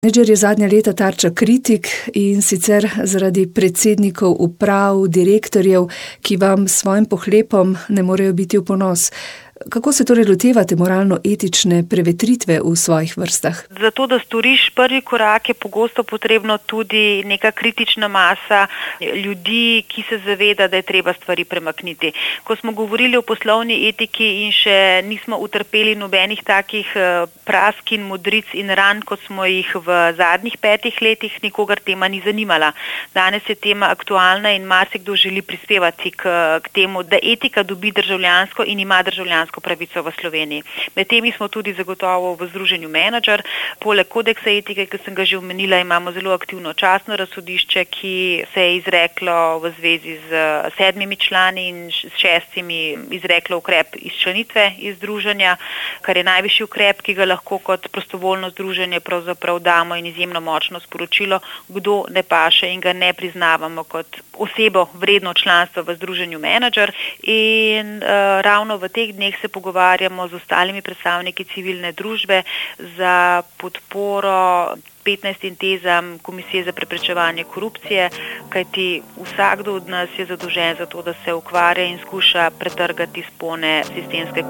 Menedžer je zadnja leta tarča kritik in sicer zaradi predsednikov uprav, direktorjev, ki vam s svojim pohlepom ne morejo biti v ponos. Kako se torej lotevate moralno-etične prevetritve v svojih vrstah? Zato, da storiš prvi korak, je pogosto potrebno tudi neka kritična masa ljudi, ki se zaveda, da je treba stvari premakniti. Ko smo govorili o poslovni etiki in še nismo utrpeli nobenih takih prask in modric in ran, kot smo jih v zadnjih 5 letih, nikogar tema ni zanimala. Danes je tema aktualna in marsikdo želi prispevati k temu, da etika dobi državljansko in ima državljansko pravico v Sloveniji. Med temi smo tudi zagotovo v Združenju Menedžer. Poleg kodeksa etike, ki sem ga že omenila, imamo zelo aktivno častno razsodišče, ki se je izreklo v zvezi z 7 člani in 6 izreklo ukrep izčlanitve iz združenja, kar je najvišji ukrep, ki ga lahko kot prostovoljno združenje pravzaprav damo in izjemno močno sporočilo, kdo ne paše in ga ne priznavamo kot osebo vredno članstva v Združenju Menedžer. In ravno v teh dneh se pogovarjamo z ostalimi predstavniki civilne družbe za podporo 15 tezam Komisije za preprečevanje korupcije, kajti vsakdo od nas je zadolžen za to, da se ukvarja in skuša pretrgati spone sistemske